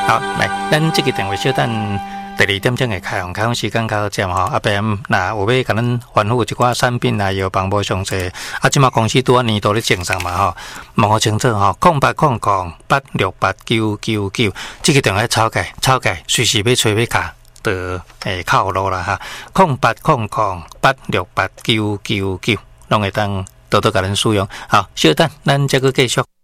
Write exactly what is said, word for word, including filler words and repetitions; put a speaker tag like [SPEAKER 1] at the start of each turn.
[SPEAKER 1] 好，来，咱这个电话小等第二点钟的开放开放时间到这吼，啊，别那有要甲咱吩咐一寡产品啊，药房无详细，啊，即马公司拄啊年度咧正上嘛吼，问我清楚吼，空八空空八六八九九九，这个电话抄起抄起，随时要吹要卡。的诶靠路啦哈，空八空空八六八九九九，拢会当多多甲咱使用。好，小等，咱再个继续。